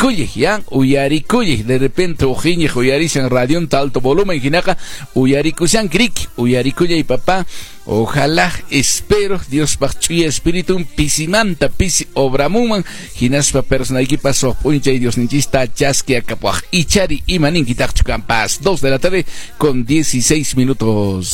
uyarikuye, de repente ujiñe uyarishan radio en alto volumen, jinaka, uyarikushan krik, uyarikuye y papá, ojalá, espero, Dios pachuya espíritu, pisimanta, pisi obramuman, jinaspa persona aquí pasó, puncha y Dios ninchista, chasque acapuaj, ichari, imanin, quitar chucampas, 2 de la tarde con 16 minutos.